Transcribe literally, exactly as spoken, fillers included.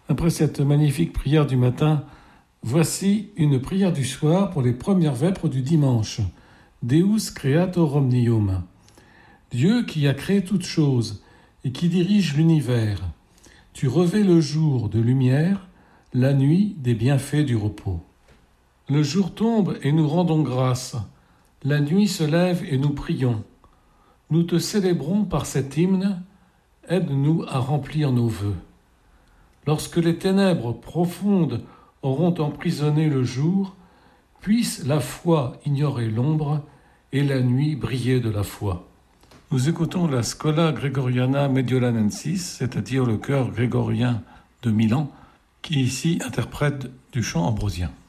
Après cette magnifique prière du matin, voici une prière du soir pour les premières vêpres du dimanche. Deus creator omnium. Dieu qui a créé toutes choses et qui dirige l'univers. Tu revêts le jour de lumière, la nuit des bienfaits du repos. Le jour tombe et nous rendons grâce. La nuit se lève et nous prions. Nous te célébrons par cet hymne. Aide-nous à remplir nos vœux. Lorsque les ténèbres profondes auront emprisonné le jour, puisse la foi ignorer l'ombre et la nuit briller de la foi. Nous écoutons la Schola Gregoriana Mediolanensis, c'est-à-dire le chœur grégorien de Milan, qui ici interprète du chant ambrosien.